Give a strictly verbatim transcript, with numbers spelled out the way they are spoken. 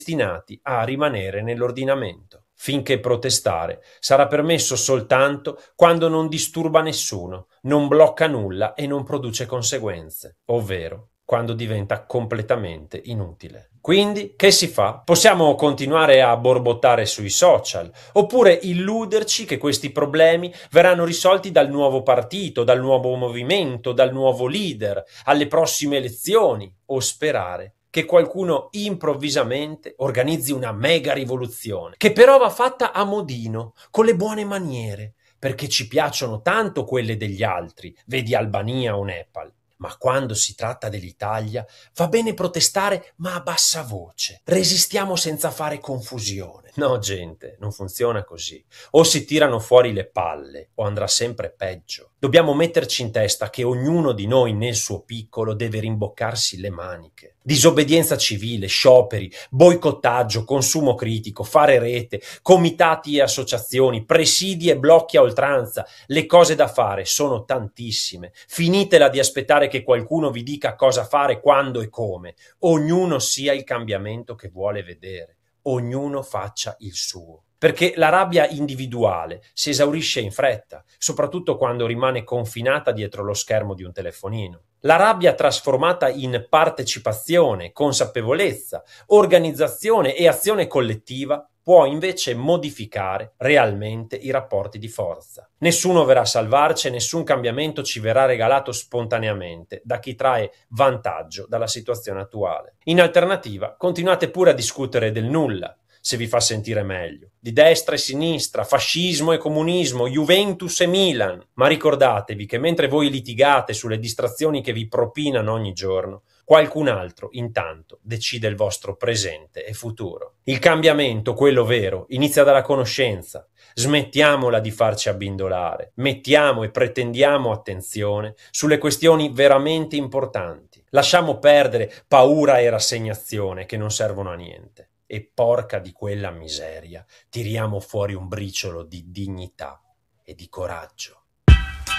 destinati a rimanere nell'ordinamento, finché protestare sarà permesso soltanto quando non disturba nessuno, non blocca nulla e non produce conseguenze, ovvero quando diventa completamente inutile. Quindi, che si fa? Possiamo continuare a borbottare sui social, oppure illuderci che questi problemi verranno risolti dal nuovo partito, dal nuovo movimento, dal nuovo leader, alle prossime elezioni, o sperare che qualcuno improvvisamente organizzi una mega rivoluzione, che però va fatta a modino, con le buone maniere, perché ci piacciono tanto quelle degli altri, vedi Albania o Nepal. Ma quando si tratta dell'Italia va bene protestare, ma a bassa voce. Resistiamo senza fare confusione. No, gente, non funziona così. O si tirano fuori le palle, o andrà sempre peggio. Dobbiamo metterci in testa che ognuno di noi nel suo piccolo deve rimboccarsi le maniche. Disobbedienza civile, scioperi, boicottaggio, consumo critico, fare rete, comitati e associazioni, presidi e blocchi a oltranza. Le cose da fare sono tantissime. Finitela di aspettare che qualcuno vi dica cosa fare, quando e come. Ognuno sia il cambiamento che vuole vedere. Ognuno faccia il suo. Perché la rabbia individuale si esaurisce in fretta, soprattutto quando rimane confinata dietro lo schermo di un telefonino. La rabbia trasformata in partecipazione, consapevolezza, organizzazione e azione collettiva può invece modificare realmente i rapporti di forza. Nessuno verrà a salvarci e nessun cambiamento ci verrà regalato spontaneamente da chi trae vantaggio dalla situazione attuale. In alternativa, continuate pure a discutere del nulla, se vi fa sentire meglio, di destra e sinistra, fascismo e comunismo, Juventus e Milan, ma ricordatevi che mentre voi litigate sulle distrazioni che vi propinano ogni giorno, qualcun altro intanto decide il vostro presente e futuro. Il cambiamento, quello vero, inizia dalla conoscenza. Smettiamola di farci abbindolare, mettiamo e pretendiamo attenzione sulle questioni veramente importanti. Lasciamo perdere paura e rassegnazione che non servono a niente. E porca di quella miseria, tiriamo fuori un briciolo di dignità e di coraggio.